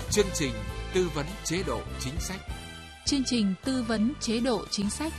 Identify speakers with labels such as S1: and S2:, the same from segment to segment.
S1: Chương trình tư vấn chế độ chính sách.
S2: Chương trình tư vấn chế độ chính sách.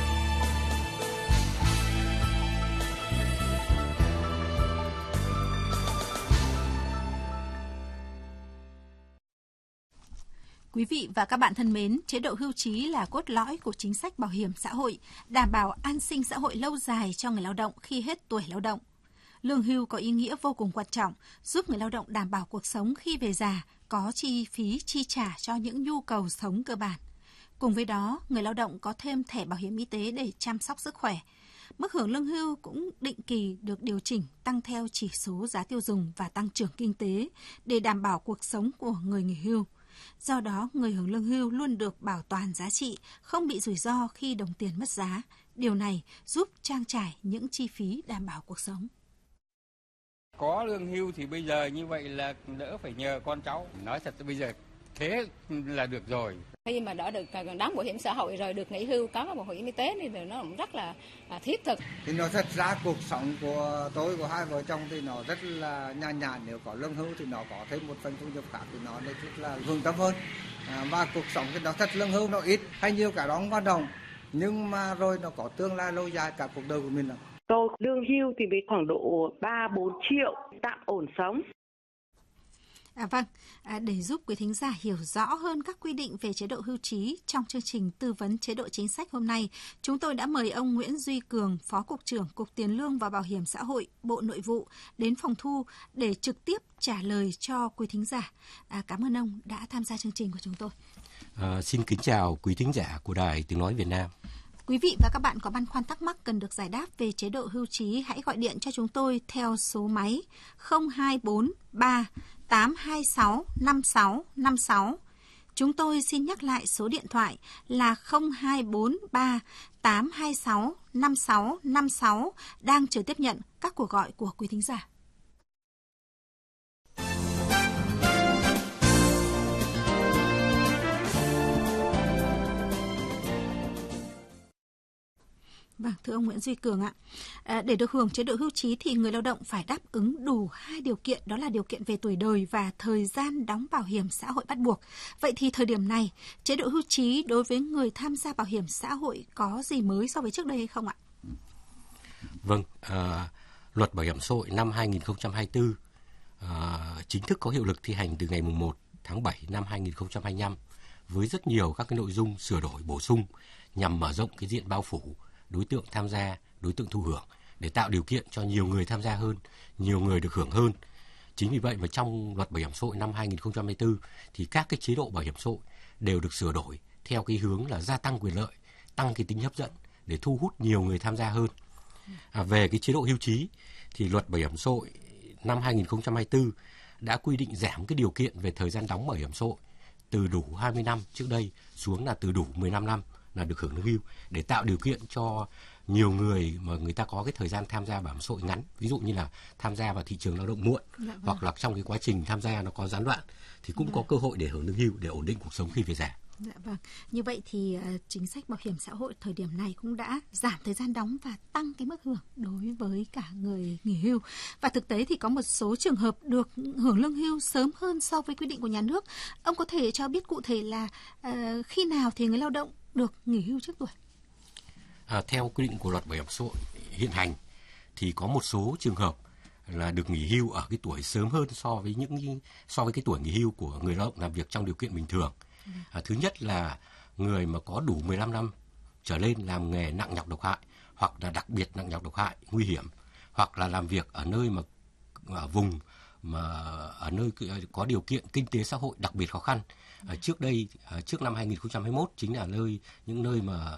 S2: Quý vị và các bạn thân mến, chế độ hưu trí là cốt lõi của chính sách bảo hiểm xã hội, đảm bảo an sinh xã hội lâu dài cho người lao động khi hết tuổi lao động. Lương hưu có ý nghĩa vô cùng quan trọng, giúp người lao động đảm bảo cuộc sống khi về già, có chi phí chi trả cho những nhu cầu sống cơ bản. Cùng với đó, người lao động có thêm thẻ bảo hiểm y tế để chăm sóc sức khỏe. Mức hưởng lương hưu cũng định kỳ được điều chỉnh tăng theo chỉ số giá tiêu dùng và tăng trưởng kinh tế để đảm bảo cuộc sống của người nghỉ hưu. Do đó, người hưởng lương hưu luôn được bảo toàn giá trị, không bị rủi ro khi đồng tiền mất giá. Điều này giúp trang trải những chi phí đảm bảo cuộc sống.
S3: Có lương hưu thì bây giờ như vậy là đỡ phải nhờ con cháu. Nói thật bây giờ thế là được rồi.
S4: Khi mà đã được đóng bảo hiểm xã hội rồi được nghỉ hưu có bảo hiểm y tế thì nó cũng rất là thiết thực.
S5: Thì nó thật ra cuộc sống của tôi, của hai vợ chồng thì nó rất là nhàn. Nếu có lương hưu thì nó có thêm một phần thu nhập khác thì nó rất là vững tâm hơn. Và cuộc sống thì nó thật lương hưu nó ít hay nhiều cả đó không quan trọng. Nhưng mà rồi nó có tương lai lâu dài cả cuộc đời của mình.
S6: Tôi lương hưu thì với khoảng độ 3-4 triệu tạm ổn sống.
S2: Để giúp quý thính giả hiểu rõ hơn các quy định về chế độ hưu trí trong chương trình tư vấn chế độ chính sách hôm nay, chúng tôi đã mời ông Nguyễn Duy Cường, Phó Cục trưởng Cục Tiền lương và Bảo hiểm xã hội, Bộ Nội vụ đến phòng thu để trực tiếp trả lời cho quý thính giả. Cảm ơn ông đã tham gia chương trình của chúng tôi.
S7: Xin kính chào quý thính giả của Đài Tiếng Nói Việt Nam.
S2: Quý vị và các bạn có băn khoăn thắc mắc cần được giải đáp về chế độ hưu trí, hãy gọi điện cho chúng tôi theo số máy 0243 826 5656. Chúng tôi xin nhắc lại số điện thoại là 0243 826 5656 đang chờ tiếp nhận các cuộc gọi của quý thính giả. Vâng, thưa ông Nguyễn Duy Cường ạ, để được hưởng chế độ hưu trí thì người lao động phải đáp ứng đủ hai điều kiện, đó là điều kiện về tuổi đời và thời gian đóng bảo hiểm xã hội bắt buộc. Vậy thì thời điểm này, chế độ hưu trí đối với người tham gia bảo hiểm xã hội có gì mới so với trước đây hay không ạ?
S7: Vâng, luật bảo hiểm xã hội năm 2024 chính thức có hiệu lực thi hành từ ngày 1 tháng 7 năm 2025 với rất nhiều các cái nội dung sửa đổi bổ sung nhằm mở rộng cái diện bao phủ đối tượng tham gia, đối tượng thụ hưởng để tạo điều kiện cho nhiều người tham gia hơn, nhiều người được hưởng hơn. Chính vì vậy mà trong luật bảo hiểm xã hội năm 2024 thì các cái chế độ bảo hiểm xã hội đều được sửa đổi theo cái hướng là gia tăng quyền lợi, tăng cái tính hấp dẫn để thu hút nhiều người tham gia hơn. Về cái chế độ hưu trí thì luật bảo hiểm xã hội năm 2024 đã quy định giảm cái điều kiện về thời gian đóng bảo hiểm xã hội từ đủ 20 năm trước đây xuống là từ đủ 15 năm là được hưởng lương hưu để tạo điều kiện cho nhiều người mà người ta có cái thời gian tham gia bảo hiểm xã hội ngắn, ví dụ như là tham gia vào thị trường lao động muộn, hoặc là trong cái quá trình tham gia nó có gián đoạn thì cũng có cơ hội để hưởng lương hưu để ổn định cuộc sống khi về già.
S2: Dạ vâng. Như vậy thì chính sách bảo hiểm xã hội thời điểm này cũng đã giảm thời gian đóng và tăng cái mức hưởng đối với cả người nghỉ hưu. Và thực tế thì có một số trường hợp được hưởng lương hưu sớm hơn so với quy định của nhà nước. Ông có thể cho biết cụ thể là khi nào thì người lao động được nghỉ hưu trước tuổi?
S7: Theo quy định của luật bảo hiểm xã hội hiện hành thì có một số trường hợp là được nghỉ hưu ở cái tuổi sớm hơn so với cái tuổi nghỉ hưu của người lao động làm việc trong điều kiện bình thường. Thứ nhất là người mà có đủ 15 năm trở lên làm nghề nặng nhọc độc hại hoặc là đặc biệt nặng nhọc độc hại nguy hiểm, hoặc là làm việc ở nơi mà ở vùng mà ở nơi có điều kiện kinh tế xã hội đặc biệt khó khăn. Trước đây, trước năm 2021 chính là những nơi mà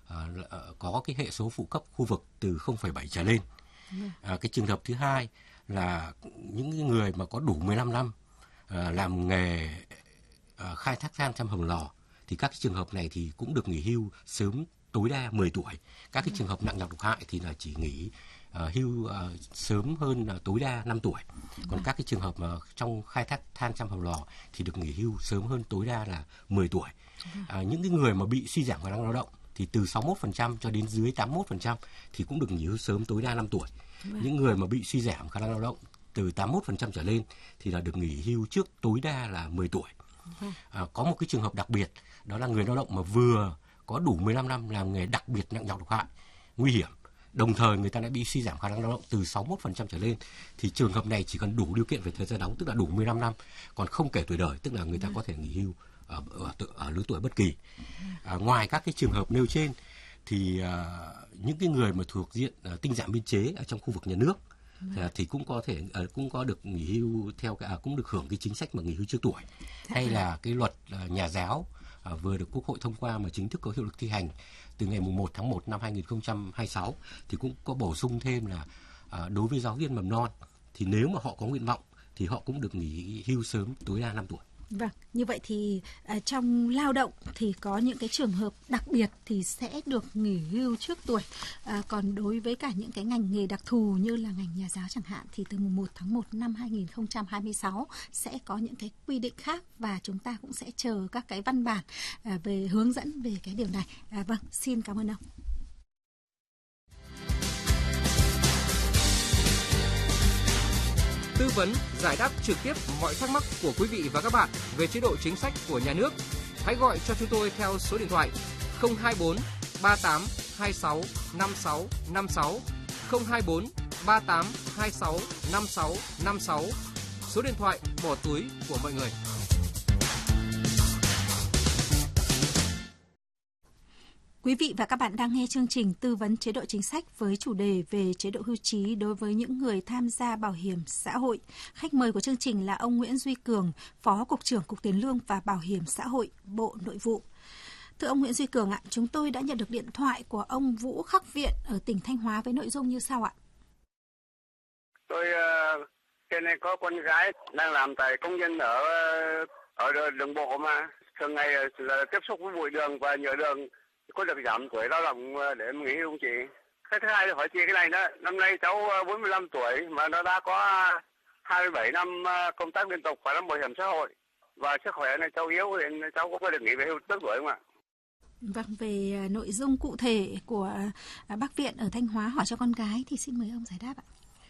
S7: có cái hệ số phụ cấp khu vực từ 0,7 trở lên. Cái trường hợp thứ hai là những người mà có đủ 15 năm làm nghề khai thác than trong hầm lò thì các trường hợp này thì cũng được nghỉ hưu sớm tối đa 10 tuổi. Các cái trường hợp nặng nhọc độc hại thì là chỉ nghỉ hưu sớm hơn tối đa 5 tuổi. Còn các cái trường hợp mà trong khai thác than trong hầm lò thì được nghỉ hưu sớm hơn tối đa là 10 tuổi. Những cái người mà bị suy giảm khả năng lao động thì từ 61% cho đến dưới 81% thì cũng được nghỉ hưu sớm tối đa 5 tuổi. Những người mà bị suy giảm khả năng lao động từ 81% trở lên thì là được nghỉ hưu trước tối đa là 10 tuổi. Có một cái trường hợp đặc biệt, đó là người lao động mà vừa có đủ 15 năm làm nghề đặc biệt nặng nhọc độc hại, nguy hiểm, đồng thời người ta đã bị suy giảm khả năng lao động từ 61% trở lên, thì trường hợp này chỉ cần đủ điều kiện về thời gian đóng, tức là đủ 15 năm, còn không kể tuổi đời, tức là người ta có thể nghỉ hưu ở lứa tuổi bất kỳ. Ngoài các cái trường hợp nêu trên thì những cái người mà thuộc diện tinh giản biên chế ở trong khu vực nhà nước thì cũng có được nghỉ hưu cũng được hưởng cái chính sách mà nghỉ hưu trước tuổi. Hay là cái luật nhà giáo vừa được Quốc hội thông qua mà chính thức có hiệu lực thi hành từ ngày 1 tháng 1 năm 2026 thì cũng có bổ sung thêm là đối với giáo viên mầm non thì nếu mà họ có nguyện vọng thì họ cũng được nghỉ hưu sớm tối đa 5 tuổi.
S2: Vâng, như vậy thì trong lao động thì có những cái trường hợp đặc biệt thì sẽ được nghỉ hưu trước tuổi. Còn đối với cả những cái ngành nghề đặc thù như là ngành nhà giáo chẳng hạn thì từ mùng 1 tháng 1 năm 2026 sẽ có những cái quy định khác và chúng ta cũng sẽ chờ các cái văn bản về hướng dẫn về cái điều này. Vâng, xin cảm ơn ông.
S1: Tư vấn, giải đáp trực tiếp mọi thắc mắc của quý vị và các bạn về chế độ chính sách của nhà nước. Hãy gọi cho chúng tôi theo số điện thoại 024 38 26 56 56, 024 38 26 56 56, số điện thoại bỏ túi của mọi người.
S2: Quý vị và các bạn đang nghe chương trình tư vấn chế độ chính sách với chủ đề về chế độ hưu trí đối với những người tham gia bảo hiểm xã hội. Khách mời của chương trình là ông Nguyễn Duy Cường, Phó Cục trưởng Cục Tiền lương và Bảo hiểm xã hội, Bộ Nội vụ. Thưa ông Nguyễn Duy Cường ạ, chúng tôi đã nhận được điện thoại của ông Vũ Khắc Viện ở tỉnh Thanh Hóa với nội dung như sau ạ.
S8: Tôi trên này có con gái đang làm tại công nhân ở đường bộ mà thường ngày tiếp xúc với bụi đường và nhựa đường, có được giảm tuổi lao động để nghỉ hưu không chị? Cái thứ hai là hỏi chị cái này đó, năm nay cháu 45 tuổi mà nó đã có 27 năm công tác liên tục và đóng bảo hiểm xã hội và sức khỏe này cháu yếu thì cháu có được nghỉ về hưu trước tuổi không ạ?
S2: Vâng, về nội dung cụ thể của bác Viện ở Thanh Hóa hỏi cho con gái thì xin mời ông giải đáp ạ.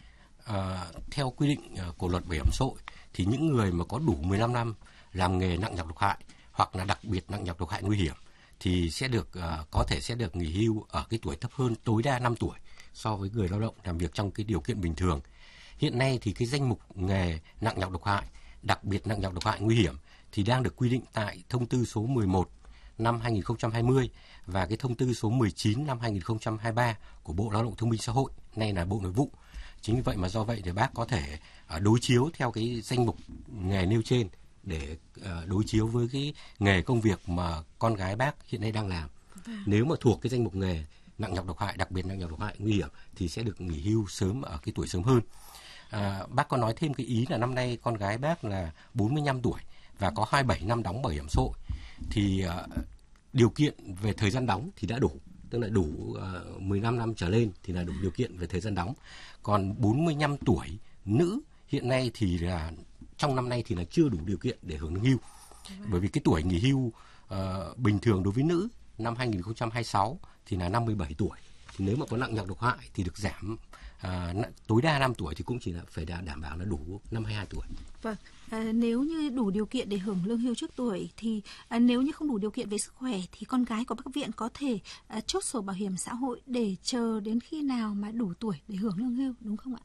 S7: Theo quy định của luật bảo hiểm xã hội thì những người mà có đủ 15 năm làm nghề nặng nhọc độc hại hoặc là đặc biệt nặng nhọc độc hại nguy hiểm thì sẽ được nghỉ hưu ở cái tuổi thấp hơn tối đa 5 tuổi so với người lao động làm việc trong cái điều kiện bình thường. Hiện nay thì cái danh mục nghề nặng nhọc độc hại, đặc biệt nặng nhọc độc hại nguy hiểm thì đang được quy định tại thông tư số 11 năm 2020 và cái thông tư số 19 năm 2023 của Bộ Lao động Thương binh Xã hội, nay là Bộ Nội vụ. Chính vì vậy mà do vậy thì bác có thể đối chiếu theo cái danh mục nghề nêu trên để đối chiếu với cái nghề công việc mà con gái bác hiện nay đang làm. Nếu mà thuộc cái danh mục nghề nặng nhọc độc hại, đặc biệt nặng nhọc độc hại nguy hiểm thì sẽ được nghỉ hưu sớm ở cái tuổi sớm hơn. Bác có nói thêm cái ý là năm nay con gái bác là 45 tuổi và có 27 năm đóng bảo hiểm xã hội thì điều kiện về thời gian đóng thì đã đủ, tức là đủ 15 năm trở lên thì là đủ điều kiện về thời gian đóng. Còn 45 tuổi nữ hiện nay thì là trong năm nay thì là chưa đủ điều kiện để hưởng lương hưu. Bởi vì cái tuổi nghỉ hưu bình thường đối với nữ năm 2026 thì là 57 tuổi. Thì nếu mà có nặng nhọc độc hại thì được giảm tối đa 5 tuổi thì cũng chỉ là phải đảm bảo là đủ năm 22 tuổi.
S2: Vâng, nếu như đủ điều kiện để hưởng lương hưu trước tuổi thì nếu như không đủ điều kiện về sức khỏe thì con gái của bác Viện có thể chốt sổ bảo hiểm xã hội để chờ đến khi nào mà đủ tuổi để hưởng lương hưu, đúng không ạ?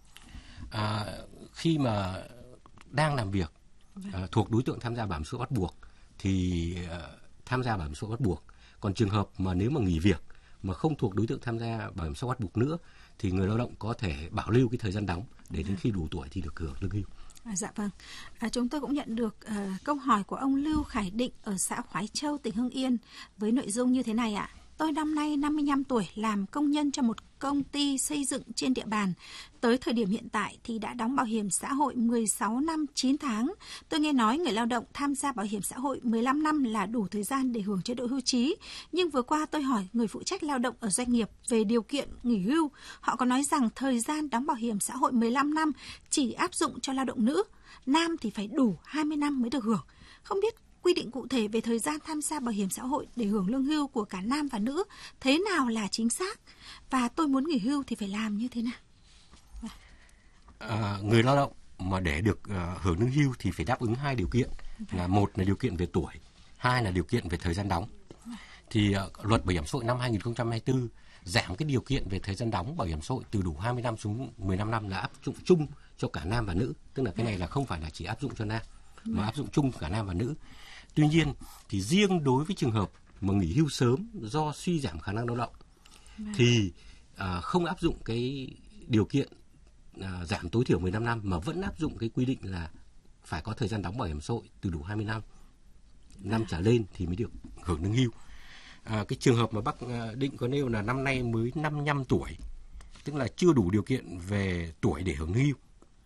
S7: Khi mà đang làm việc thuộc đối tượng tham gia bảo hiểm xã hội bắt buộc thì tham gia bảo hiểm xã hội bắt buộc. Còn trường hợp mà nếu mà nghỉ việc mà không thuộc đối tượng tham gia bảo hiểm xã hội bắt buộc nữa thì người lao động có thể bảo lưu cái thời gian đóng để đến khi đủ tuổi thì được hưởng lương hưu.
S2: Dạ vâng. Chúng tôi cũng nhận được câu hỏi của ông Lưu Khải Định ở xã Khoái Châu, tỉnh Hưng Yên với nội dung như thế này ạ. Tôi năm nay 55 tuổi, làm công nhân cho một công ty xây dựng trên địa bàn. Tới thời điểm hiện tại thì đã đóng bảo hiểm xã hội 16 năm 9 tháng. Tôi nghe nói người lao động tham gia bảo hiểm xã hội 15 năm là đủ thời gian để hưởng chế độ hưu trí. Nhưng vừa qua tôi hỏi người phụ trách lao động ở doanh nghiệp về điều kiện nghỉ hưu. Họ có nói rằng thời gian đóng bảo hiểm xã hội 15 năm chỉ áp dụng cho lao động nữ. Nam thì phải đủ 20 năm mới được hưởng. Không biết quy định cụ thể về thời gian tham gia bảo hiểm xã hội để hưởng lương hưu của cả nam và nữ thế nào là chính xác, và tôi muốn nghỉ hưu thì phải làm như thế nào?
S7: Người lao động mà để được hưởng lương hưu thì phải đáp ứng 2 điều kiện, là một là điều kiện về tuổi, 2 là điều kiện về thời gian đóng. Thì luật bảo hiểm xã hội năm 2024 giảm cái điều kiện về thời gian đóng bảo hiểm xã hội từ đủ 20 năm xuống 15 năm là áp dụng chung cho cả nam và nữ, tức là cái này là không phải là chỉ áp dụng cho nam mà áp dụng chung cả nam và nữ. Tuy nhiên thì riêng đối với trường hợp mà nghỉ hưu sớm do suy giảm khả năng lao động thì không áp dụng cái điều kiện giảm tối thiểu 15 năm mà vẫn áp dụng cái quy định là phải có thời gian đóng bảo hiểm xã hội từ đủ 20 năm trở lên thì mới được hưởng lương hưu. Cái trường hợp mà bác Định có nêu là năm nay mới 55 tuổi, tức là chưa đủ điều kiện về tuổi để hưởng hưu.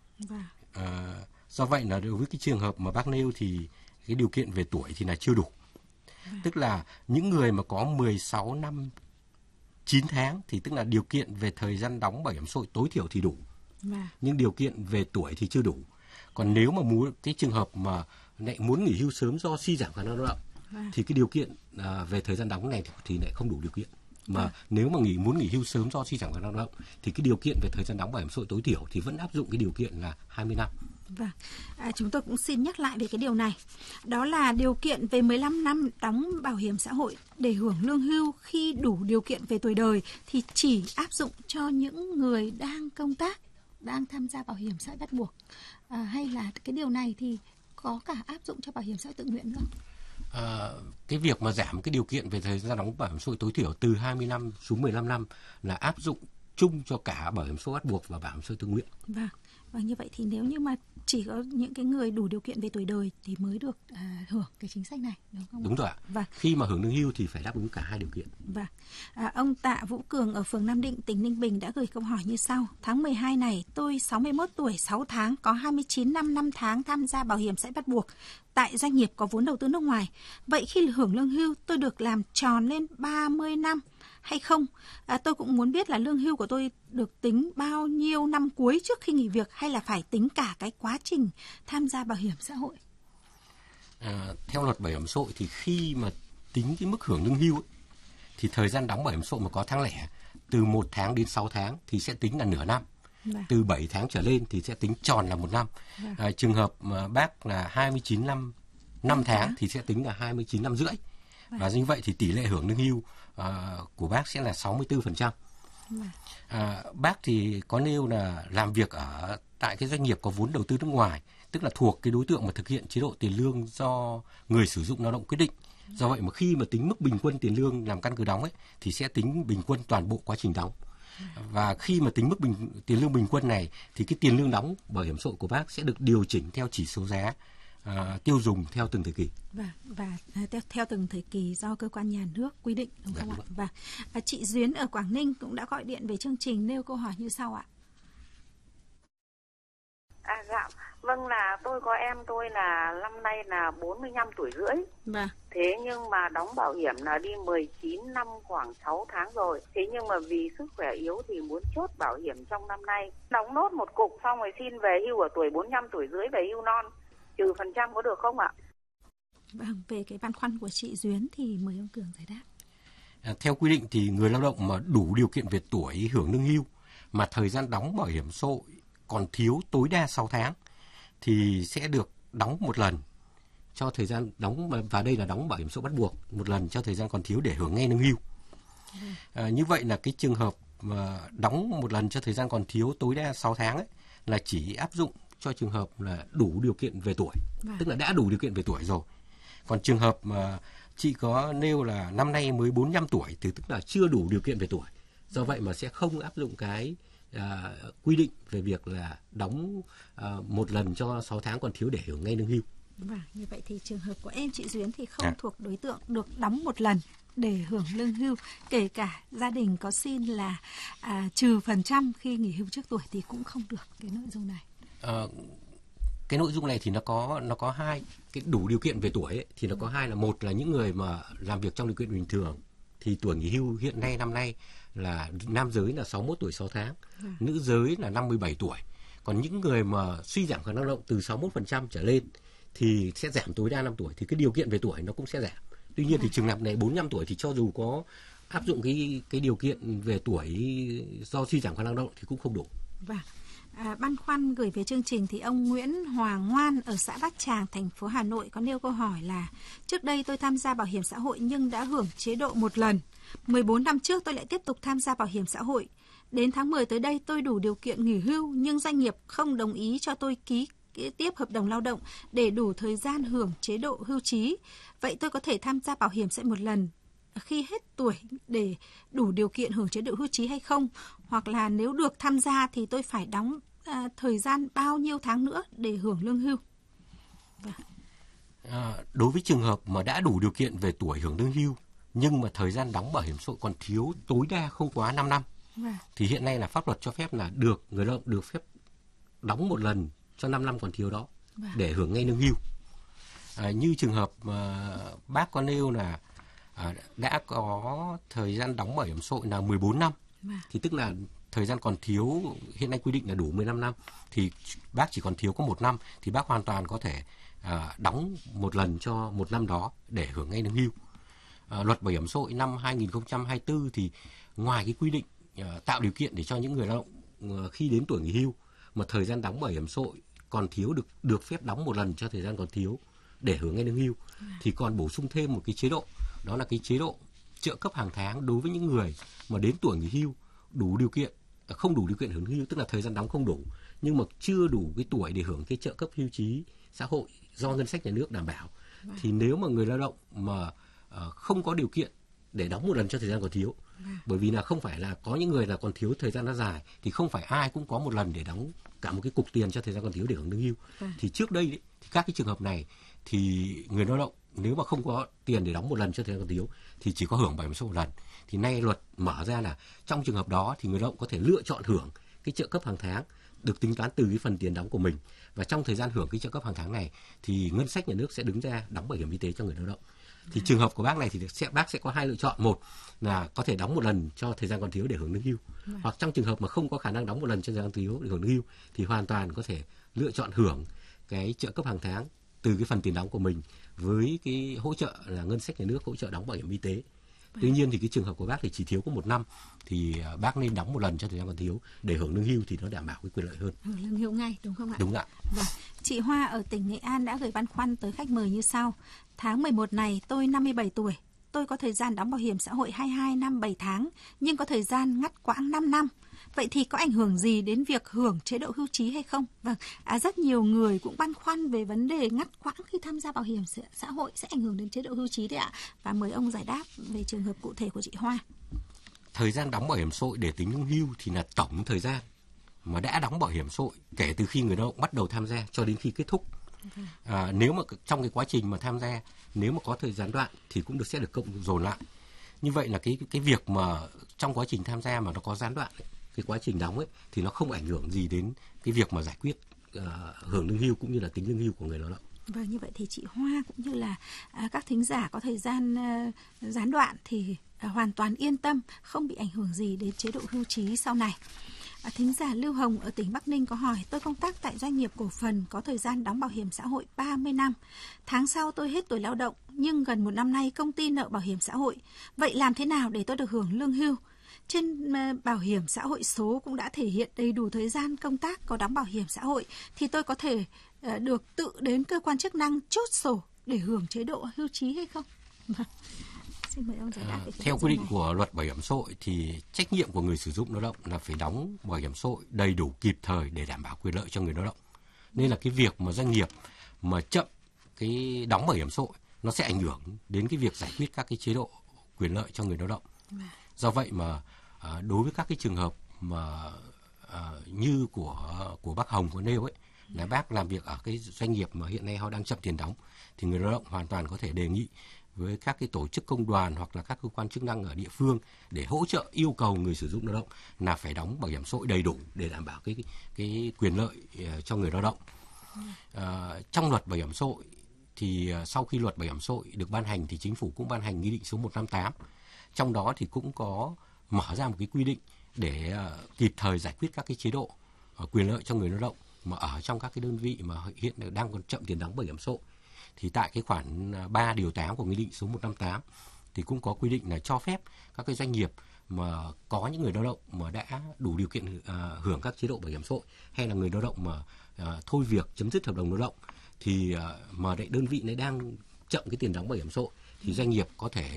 S7: Do vậy là đối với cái trường hợp mà bác nêu thì cái điều kiện về tuổi thì là chưa đủ. Tức là những người mà có 16 năm 9 tháng thì tức là điều kiện về thời gian đóng bảo hiểm xã hội tối thiểu thì đủ. Nhưng điều kiện về tuổi thì chưa đủ. Còn nếu mà muốn cái trường hợp mà lại muốn nghỉ hưu sớm do suy giảm khả năng lao động thì cái điều kiện về thời gian đóng này thì lại không đủ điều kiện. Mà nếu mà muốn nghỉ hưu sớm do suy giảm khả năng lao động thì cái điều kiện về thời gian đóng bảo hiểm xã hội tối thiểu thì vẫn áp dụng cái điều kiện là 20 năm.
S2: Vâng, chúng tôi cũng xin nhắc lại về cái điều này. Đó là điều kiện về 15 năm đóng bảo hiểm xã hội để hưởng lương hưu khi đủ điều kiện về tuổi đời thì chỉ áp dụng cho những người đang công tác, đang tham gia bảo hiểm xã hội bắt buộc. Hay là cái điều này thì có cả áp dụng cho bảo hiểm xã hội tự nguyện không?
S7: Cái việc mà giảm cái điều kiện về thời gian đóng bảo hiểm xã hội tối thiểu từ 20 năm xuống 15 năm là áp dụng chung cho cả bảo hiểm xã hội bắt buộc và bảo hiểm xã hội tự nguyện.
S2: Vâng. Và như vậy thì nếu như mà chỉ có những cái người đủ điều kiện về tuổi đời thì mới được hưởng cái chính sách này, đúng không?
S7: Đúng rồi ạ.
S2: Vâng.
S7: Khi mà hưởng lương hưu thì phải đáp ứng cả 2 điều kiện.
S2: Vâng. Ông Tạ Vũ Cường ở phường Nam Định, tỉnh Ninh Bình đã gửi câu hỏi như sau. Tháng 12 này, tôi 61 tuổi 6 tháng, có 29 năm 5 tháng tham gia bảo hiểm xã hội bắt buộc tại doanh nghiệp có vốn đầu tư nước ngoài. Vậy khi hưởng lương hưu, tôi được làm tròn lên 30 năm hay không? Tôi cũng muốn biết là lương hưu của tôi được tính bao nhiêu năm cuối trước khi nghỉ việc hay là phải tính cả cái quá trình tham gia bảo hiểm xã hội?
S7: Theo luật bảo hiểm xã hội thì khi mà tính cái mức hưởng lương hưu ấy, thì thời gian đóng bảo hiểm xã hội mà có tháng lẻ từ 1 tháng đến 6 tháng thì sẽ tính là nửa năm. Từ 7 tháng trở lên thì sẽ tính tròn là 1 năm. Trường hợp mà bác là 29 năm 5 tháng thì sẽ tính là 29 năm rưỡi. Và như vậy thì tỷ lệ hưởng lương hưu của bác sẽ là 64%. Bác thì có nêu là làm việc ở tại cái doanh nghiệp có vốn đầu tư nước ngoài, tức là thuộc cái đối tượng mà thực hiện chế độ tiền lương do người sử dụng lao động quyết định. Do vậy mà khi mà tính mức bình quân tiền lương làm căn cứ đóng ấy thì sẽ tính bình quân toàn bộ quá trình đóng. Và khi mà tính mức tiền lương bình quân này thì cái tiền lương đóng bảo hiểm xã hội của bác sẽ được điều chỉnh theo chỉ số giá tiêu dùng theo từng thời kỳ.
S2: Và theo từng thời kỳ do cơ quan nhà nước quy định, đúng không ạ? Và chị Duyến ở Quảng Ninh cũng đã gọi điện về chương trình nêu câu hỏi như sau ạ.
S6: Dạ, vâng, là tôi có em tôi là năm nay là 45 tuổi rưỡi. Thế nhưng mà đóng bảo hiểm là đi 19 năm khoảng 6 tháng rồi. Thế nhưng mà vì sức khỏe yếu thì muốn chốt bảo hiểm trong năm nay. Đóng nốt một cục xong rồi xin về hưu ở tuổi 45 tuổi rưỡi về hưu non. Trừ phần trăm có được không ạ?
S2: Vâng, về cái băn khoăn của chị Duyến thì mời ông Cường giải đáp.
S7: Theo quy định thì người lao động mà đủ điều kiện về tuổi hưởng lương hưu mà thời gian đóng bảo hiểm xã hội còn thiếu tối đa 6 tháng thì sẽ được đóng một lần cho thời gian đóng, và đây là đóng bảo hiểm xã hội bắt buộc, một lần cho thời gian còn thiếu để hưởng ngay lương hưu. Như vậy là cái trường hợp mà đóng một lần cho thời gian còn thiếu tối đa 6 tháng ấy, là chỉ áp dụng cho trường hợp là đủ điều kiện về tuổi, tức là đã đủ điều kiện về tuổi rồi. Còn trường hợp mà chị có nêu là năm nay mới 45 tuổi thì tức là chưa đủ điều kiện về tuổi. Do vậy mà sẽ không áp dụng cái quy định về việc là đóng một lần cho 6 tháng còn thiếu để hưởng ngay lương hưu.
S2: Như vậy thì trường hợp của em chị Duyến thì không thuộc đối tượng được đóng một lần để hưởng lương hưu, kể cả gia đình có xin là trừ phần trăm khi nghỉ hưu trước tuổi thì cũng không được cái nội dung này.
S7: Cái nội dung này thì nó có hai cái đủ điều kiện về tuổi ấy, thì nó có hai là một là những người mà làm việc trong điều kiện bình thường thì tuổi nghỉ hưu hiện nay năm nay là nam giới là 61 tuổi 6 tháng, nữ giới là 57 tuổi. Còn những người mà suy giảm khả năng lao động từ 61% trở lên thì sẽ giảm tối đa 5 tuổi, thì cái điều kiện về tuổi nó cũng sẽ giảm. Tuy nhiên thì trường hợp này 45 tuổi thì cho dù có áp dụng cái điều kiện về tuổi do suy giảm khả năng lao động thì cũng không đủ.
S2: Băn khoăn gửi về chương trình thì ông Nguyễn Hoàng Ngoan ở xã Bát Tràng, thành phố Hà Nội có nêu câu hỏi là: trước đây tôi tham gia bảo hiểm xã hội nhưng đã hưởng chế độ một lần. 14 năm trước tôi lại tiếp tục tham gia bảo hiểm xã hội. Đến tháng 10 tới đây tôi đủ điều kiện nghỉ hưu nhưng doanh nghiệp không đồng ý cho tôi ký tiếp hợp đồng lao động để đủ thời gian hưởng chế độ hưu trí. Vậy tôi có thể tham gia bảo hiểm xã hội một lần khi hết tuổi để đủ điều kiện hưởng chế độ hưu trí hay không? Hoặc là nếu được tham gia thì tôi phải đóng thời gian bao nhiêu tháng nữa để hưởng lương hưu?
S7: Đối với trường hợp mà đã đủ điều kiện về tuổi hưởng lương hưu nhưng mà thời gian đóng bảo hiểm xã hội còn thiếu tối đa không quá 5 năm thì hiện nay là pháp luật cho phép là người lao động được phép đóng một lần cho 5 năm còn thiếu đó để hưởng ngay lương hưu. Như trường hợp bác có nêu là đã có thời gian đóng bảo hiểm xã hội là 14 năm thì tức là thời gian còn thiếu hiện nay quy định là đủ 15 năm thì bác chỉ còn thiếu có 1 năm thì bác hoàn toàn có thể đóng một lần cho 1 năm đó để hưởng ngay lương hưu. Luật bảo hiểm xã hội năm 2024 thì ngoài cái quy định tạo điều kiện để cho những người lao động khi đến tuổi nghỉ hưu mà thời gian đóng bảo hiểm xã hội còn thiếu được phép đóng một lần cho thời gian còn thiếu để hưởng ngay lương hưu thì còn bổ sung thêm một cái chế độ, đó là cái chế độ trợ cấp hàng tháng đối với những người mà đến tuổi nghỉ hưu đủ điều kiện, không đủ điều kiện hưởng hưu tức là thời gian đóng không đủ nhưng mà chưa đủ cái tuổi để hưởng cái trợ cấp hưu trí xã hội do ngân sách nhà nước đảm bảo thì nếu mà người lao động mà không có điều kiện để đóng một lần cho thời gian còn thiếu, bởi vì là không phải là có những người là còn thiếu thời gian nó dài thì không phải ai cũng có một lần để đóng cả một cái cục tiền cho thời gian còn thiếu để hưởng lương hưu. Thì trước đây thì các cái trường hợp này thì người lao động nếu mà không có tiền để đóng một lần cho thời gian còn thiếu thì chỉ có hưởng bảo hiểm xã hội một lần. Thì nay luật mở ra là trong trường hợp đó thì người lao động có thể lựa chọn hưởng cái trợ cấp hàng tháng được tính toán từ cái phần tiền đóng của mình, và trong thời gian hưởng cái trợ cấp hàng tháng này thì ngân sách nhà nước sẽ đứng ra đóng bảo hiểm y tế cho người lao động. Thì trường hợp của bác này thì bác sẽ có hai lựa chọn, một là có thể đóng một lần cho thời gian còn thiếu để hưởng lương hưu, hoặc trong trường hợp mà không có khả năng đóng một lần cho thời gian còn thiếu để hưởng lương hưu thì hoàn toàn có thể lựa chọn hưởng cái trợ cấp hàng tháng từ cái phần tiền đóng của mình với cái hỗ trợ là ngân sách nhà nước hỗ trợ đóng bảo hiểm y tế. Tuy nhiên thì cái trường hợp của bác thì chỉ thiếu có 1 năm thì bác nên đóng một lần cho thời gian còn thiếu để hưởng lương hưu thì nó đảm bảo cái quyền lợi hơn.
S2: Hưởng lương hưu ngay đúng không ạ?
S7: Đúng ạ.
S2: Vâng. Chị Hoa ở tỉnh Nghệ An đã gửi băn khoăn tới khách mời như sau: tháng 11 này tôi 57 tuổi, tôi có thời gian đóng bảo hiểm xã hội 22 năm 7 tháng nhưng có thời gian ngắt quãng 5 năm. Vậy thì có ảnh hưởng gì đến việc hưởng chế độ hưu trí hay không? Vâng, rất nhiều người cũng băn khoăn về vấn đề ngắt quãng khi tham gia bảo hiểm xã hội sẽ ảnh hưởng đến chế độ hưu trí đấy ạ. Và mời ông giải đáp về trường hợp cụ thể của chị Hoa.
S7: Thời gian đóng bảo hiểm xã hội để tính lương hưu thì là tổng thời gian mà đã đóng bảo hiểm xã hội kể từ khi người lao động bắt đầu tham gia cho đến khi kết thúc. Nếu mà trong cái quá trình mà tham gia, nếu mà có thời gian đoạn thì cũng sẽ được cộng dồn lại. Như vậy là cái việc mà trong quá trình tham gia mà nó có gián đoạn ấy, cái quá trình đóng ấy thì nó không ảnh hưởng gì đến cái việc mà giải quyết hưởng lương hưu cũng như là tính lương hưu của người lao động.
S2: Vâng, như vậy thì chị Hoa cũng như là các thính giả có thời gian gián đoạn thì hoàn toàn yên tâm, không bị ảnh hưởng gì đến chế độ hưu trí sau này. Thính giả Lưu Hồng ở tỉnh Bắc Ninh có hỏi: tôi công tác tại doanh nghiệp cổ phần có thời gian đóng bảo hiểm xã hội 30 năm. Tháng sau tôi hết tuổi lao động nhưng gần 1 năm nay công ty nợ bảo hiểm xã hội. Vậy làm thế nào để tôi được hưởng lương hưu? Trên bảo hiểm xã hội số cũng đã thể hiện đầy đủ thời gian công tác có đóng bảo hiểm xã hội thì tôi có thể được tự đến cơ quan chức năng chốt sổ để hưởng chế độ hưu trí hay không? Xin mời ông giải đáp.
S7: Theo quy định của luật bảo hiểm xã hội thì trách nhiệm của người sử dụng lao động là phải đóng bảo hiểm xã hội đầy đủ kịp thời để đảm bảo quyền lợi cho người lao động. Nên là cái việc mà doanh nghiệp mà chậm cái đóng bảo hiểm xã hội nó sẽ ảnh hưởng đến cái việc giải quyết các cái chế độ quyền lợi cho người lao động. Do vậy mà đối với các cái trường hợp mà như của bác Hồng có nêu ấy, là bác làm việc ở cái doanh nghiệp mà hiện nay họ đang chậm tiền đóng thì người lao động hoàn toàn có thể đề nghị với các cái tổ chức công đoàn hoặc là các cơ quan chức năng ở địa phương để hỗ trợ yêu cầu người sử dụng lao động là phải đóng bảo hiểm xã hội đầy đủ để đảm bảo cái quyền lợi cho người lao động. Trong luật bảo hiểm xã hội thì sau khi luật bảo hiểm xã hội được ban hành thì chính phủ cũng ban hành nghị định số 158. Trong đó thì cũng có mở ra một cái quy định để kịp thời giải quyết các cái chế độ quyền lợi cho người lao động mà ở trong các cái đơn vị mà hiện đang còn chậm tiền đóng bảo hiểm xã hội. Thì tại cái khoản 3 điều 8 của nghị định số 158 thì cũng có quy định là cho phép các cái doanh nghiệp mà có những người lao động mà đã đủ điều kiện hưởng các chế độ bảo hiểm xã hội, hay là người lao động mà thôi việc chấm dứt hợp đồng lao động, thì mà đơn vị này đang chậm cái tiền đóng bảo hiểm xã hội, thì doanh nghiệp có thể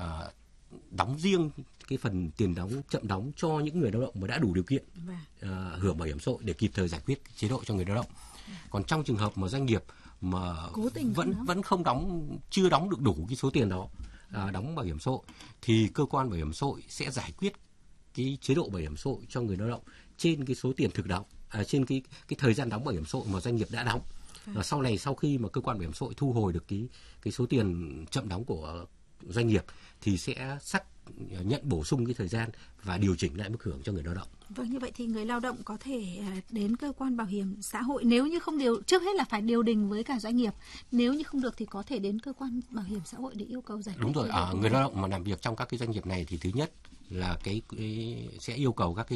S7: đóng riêng cái phần tiền đóng chậm đóng cho những người lao động mà đã đủ điều kiện hưởng bảo hiểm xã hội để kịp thời giải quyết chế độ cho người lao động. Còn trong trường hợp mà doanh nghiệp mà vẫn không chưa đóng được đủ cái số tiền đó đóng bảo hiểm xã hội, thì cơ quan bảo hiểm xã hội sẽ giải quyết cái chế độ bảo hiểm xã hội cho người lao động trên cái số tiền thực đóng, trên cái thời gian đóng bảo hiểm xã hội mà doanh nghiệp đã đóng. Sau này, sau khi mà cơ quan bảo hiểm xã hội thu hồi được cái số tiền chậm đóng của doanh nghiệp, thì sẽ nhận bổ sung cái thời gian và điều chỉnh lại mức hưởng cho người lao động.
S2: Vâng, như vậy thì người lao động có thể đến cơ quan bảo hiểm xã hội, nếu như không trước hết là phải điều đình với cả doanh nghiệp. Nếu như không được thì có thể đến cơ quan bảo hiểm xã hội để yêu cầu giải quyết.
S7: Đúng rồi, người lao động mà làm việc trong các cái doanh nghiệp này thì thứ nhất là sẽ yêu cầu các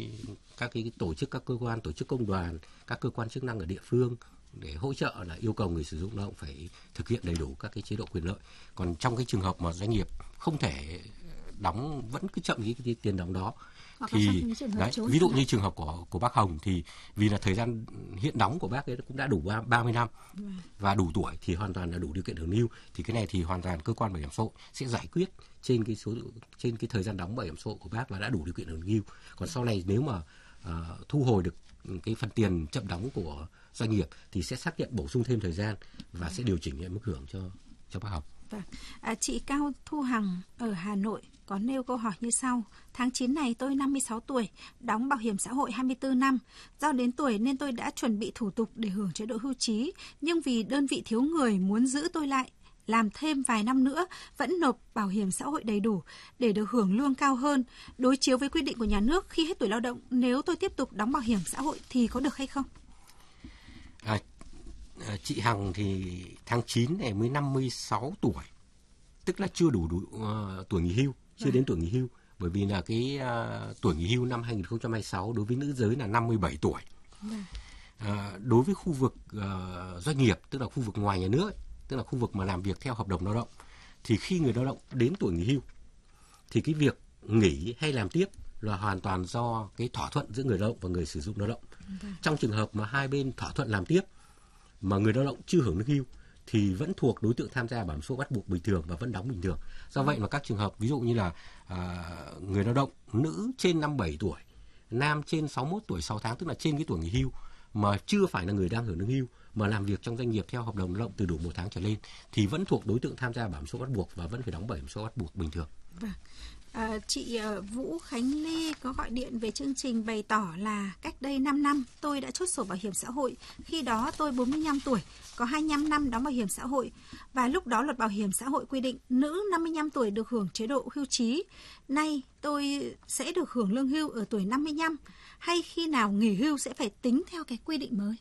S7: cái tổ chức, các cơ quan tổ chức công đoàn, các cơ quan chức năng ở địa phương để hỗ trợ, là yêu cầu người sử dụng lao động phải thực hiện đầy đủ các cái chế độ quyền lợi. Còn trong cái trường hợp mà doanh nghiệp không thể đóng, vẫn cứ chậm cái tiền đóng đó, thì ví dụ như trường hợp của bác Hồng, thì vì là thời gian hiện đóng của bác ấy cũng đã đủ 30 năm và đủ tuổi, thì hoàn toàn là đủ điều kiện hưởng lương hưu, thì cái này thì hoàn toàn cơ quan bảo hiểm xã hội sẽ giải quyết trên cái thời gian đóng bảo hiểm xã hội của bác và đã đủ điều kiện hưởng lương hưu. Còn sau này nếu mà thu hồi được cái phần tiền chậm đóng của doanh nghiệp thì sẽ xác nhận bổ sung thêm thời gian và sẽ điều chỉnh mức hưởng cho bác Hồng.
S2: Vâng. Chị Cao Thu Hằng ở Hà Nội có nêu câu hỏi như sau. Tháng 9 này tôi 56 tuổi, đóng bảo hiểm xã hội 24 năm. Do đến tuổi nên tôi đã chuẩn bị thủ tục để hưởng chế độ hưu trí. Nhưng vì đơn vị thiếu người muốn giữ tôi lại, làm thêm vài năm nữa, vẫn nộp bảo hiểm xã hội đầy đủ để được hưởng lương cao hơn. Đối chiếu với quy định của nhà nước, khi hết tuổi lao động, nếu tôi tiếp tục đóng bảo hiểm xã hội thì có được hay không?
S7: Chị Hằng thì tháng 9 này mới 56 tuổi, tức là chưa đủ tuổi nghỉ hưu, chưa đến tuổi nghỉ hưu. Bởi vì là cái tuổi nghỉ hưu năm 2026 đối với nữ giới là 57 tuổi. Đối với khu vực doanh nghiệp, tức là khu vực ngoài nhà nước, tức là khu vực mà làm việc theo hợp đồng lao động, thì khi người lao động đến tuổi nghỉ hưu thì cái việc nghỉ hay làm tiếp là hoàn toàn do cái thỏa thuận giữa người lao động và người sử dụng lao động. Trong trường hợp mà hai bên thỏa thuận làm tiếp mà người lao động chưa hưởng lương hưu thì vẫn thuộc đối tượng tham gia bảo hiểm xã hội bắt buộc bình thường và vẫn đóng bình thường. Do vậy mà các trường hợp ví dụ như là người lao động nữ trên 57 tuổi, nam trên 61 tuổi 6 tháng, tức là trên cái tuổi nghỉ hưu mà chưa phải là người đang hưởng lương hưu mà làm việc trong doanh nghiệp theo hợp đồng lao động từ đủ 1 tháng trở lên thì vẫn thuộc đối tượng tham gia bảo hiểm xã hội bắt buộc và vẫn phải đóng bảo hiểm xã hội bắt buộc bình thường.
S2: Vâng. Chị Vũ Khánh Ly có gọi điện về chương trình bày tỏ là cách đây 5 năm tôi đã chốt sổ bảo hiểm xã hội. Khi đó tôi 45 tuổi, có 25 năm đóng bảo hiểm xã hội. Và lúc đó luật bảo hiểm xã hội quy định nữ 55 tuổi được hưởng chế độ hưu trí. Nay tôi sẽ được hưởng lương hưu ở tuổi 55. Hay khi nào nghỉ hưu sẽ phải tính theo cái quy định mới?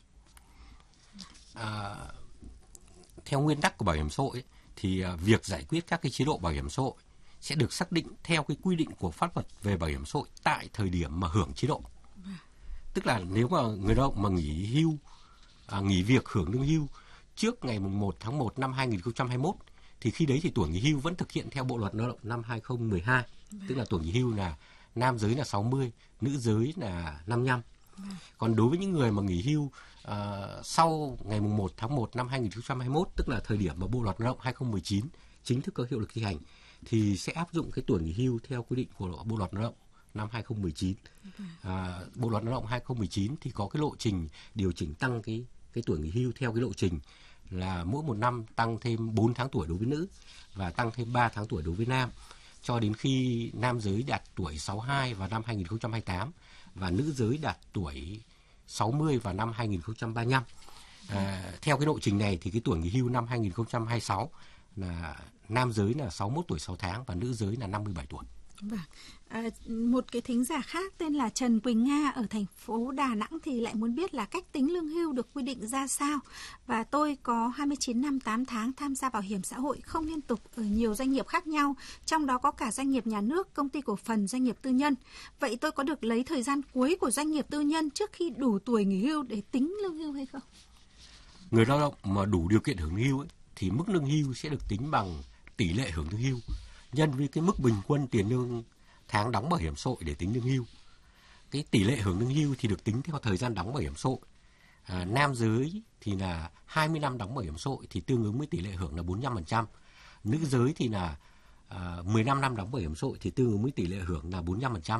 S7: Theo nguyên tắc của bảo hiểm xã hội thì việc giải quyết các cái chế độ bảo hiểm xã hội sẽ được xác định theo cái quy định của pháp luật về bảo hiểm xã hội tại thời điểm mà hưởng chế độ. Tức là nếu mà người lao động mà nghỉ hưu, nghỉ việc hưởng lương hưu trước ngày 1 tháng 1 năm 2021 thì khi đấy thì tuổi nghỉ hưu vẫn thực hiện theo Bộ luật Lao động năm 2012. Tức là tuổi nghỉ hưu là nam giới là 60, nữ giới là 55. Còn đối với những người mà nghỉ hưu sau ngày 1 tháng 1 năm 2021, tức là thời điểm mà Bộ luật Lao động 2019 chính thức có hiệu lực thi hành, thì sẽ áp dụng cái tuổi nghỉ hưu theo quy định của Bộ luật Lao động năm 2019. Bộ luật Lao động 2019 thì có cái lộ trình điều chỉnh tăng cái tuổi nghỉ hưu theo cái lộ trình là mỗi một năm tăng thêm 4 tháng tuổi đối với nữ và tăng thêm 3 tháng tuổi đối với nam, cho đến khi nam giới đạt tuổi 62 vào năm 2028 và nữ giới đạt tuổi 60 vào năm 2035. Theo cái lộ trình này thì cái tuổi nghỉ hưu năm 2026 là nam giới là 61 tuổi 6 tháng và nữ giới là 57 tuổi.
S2: Vâng. Một cái thính giả khác tên là Trần Quỳnh Nga ở thành phố Đà Nẵng thì lại muốn biết là cách tính lương hưu được quy định ra sao. Và tôi có 29 năm 8 tháng tham gia bảo hiểm xã hội không liên tục ở nhiều doanh nghiệp khác nhau, trong đó có cả doanh nghiệp nhà nước, công ty cổ phần, doanh nghiệp tư nhân. Vậy tôi có được lấy thời gian cuối của doanh nghiệp tư nhân trước khi đủ tuổi nghỉ hưu để tính lương hưu hay không?
S7: Người lao động mà đủ điều kiện hưởng lương hưu thì mức lương hưu sẽ được tính bằng tỷ lệ hưởng lương hưu nhân với cái mức bình quân tiền lương tháng đóng bảo hiểm xã hội để tính lương hưu. Cái tỷ lệ hưởng lương hưu thì được tính theo thời gian đóng bảo hiểm xã hội. Nam giới thì là 20 năm đóng bảo hiểm xã hội thì tương ứng với tỷ lệ hưởng là 45%. Nữ giới thì là 15 năm đóng bảo hiểm xã hội thì tương ứng với tỷ lệ hưởng là 45%.